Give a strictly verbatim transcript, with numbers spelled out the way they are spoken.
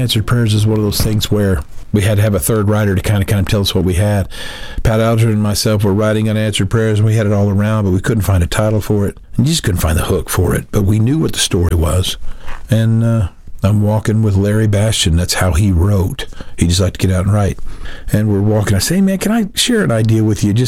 Unanswered Prayers is one of those things where we had to have a third writer to kind of kind of tell us what we had. Pat Alger and myself were writing Unanswered Prayers, and we had it all around, but we couldn't find a title for it. And you just couldn't find the hook for it. But we knew what the story was. And uh, I'm walking with Larry Bastian. That's how he wrote. He just liked to get out and write. And we're walking. I say, hey, man, can I share an idea with you? Just